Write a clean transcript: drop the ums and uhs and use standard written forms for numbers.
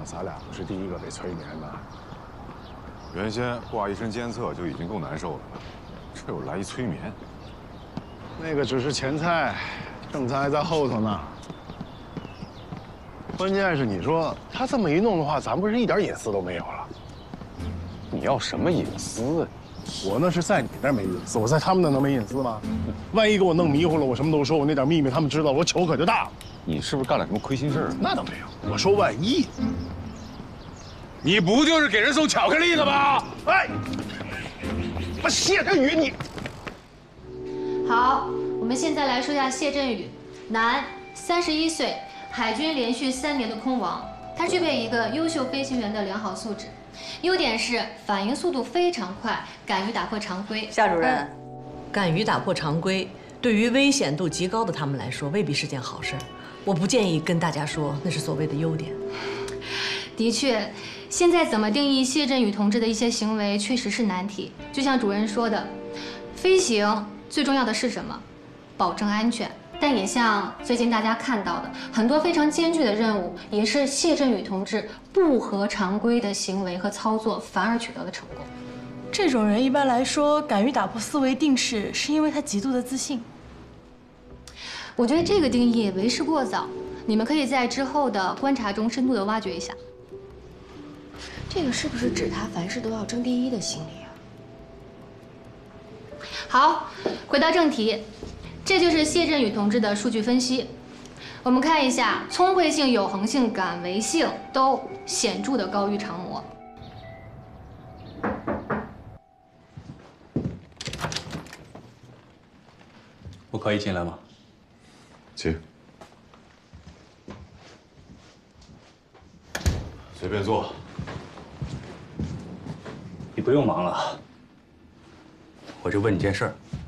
咱俩不是第一个被催眠的。 原先挂一身监测就已经够难受的了，这又来一催眠。 那个只是前菜，正菜还在后头呢。关键是你说他这么一弄的话，咱不是一点隐私都没有了？ 你要什么隐私啊？ 我那是在你那儿没隐私，我在他们那能没隐私吗？万一给我弄迷糊了，我什么都说，我那点秘密他们知道，我糗可就大了。 你是不是干了什么亏心事儿？ 那倒没有，我说万一。 你不就是给人送巧克力的吗？ 哎，我谢振宇你。 好，我们现在来说一下谢振宇，男，31岁，海军连续3年的空王，他具备一个优秀飞行员的良好素质，优点是反应速度非常快，敢于打破常规。 夏主任， 敢于打破常规，对于危险度极高的他们来说，未必是件好事。我不建议跟大家说那是所谓的优点。 的确，现在怎么定义谢振宇同志的一些行为，确实是难题。就像主任说的，飞行最重要的是什么？保证安全。但也像最近大家看到的，很多非常艰巨的任务，也是谢振宇同志不合常规的行为和操作，反而取得了成功。 这种人一般来说敢于打破思维定式，是因为他极度的自信。 我觉得这个定义为时过早，你们可以在之后的观察中深度的挖掘一下。 这个是不是指他凡事都要争第一的心理啊？ 好，回到正题，这就是谢振宇同志的数据分析。我们看一下，聪慧性、有恒性、敢为性都显著的高于常模。 我可以进来吗？ 请，随便坐。 你不用忙了，我就问你件事儿。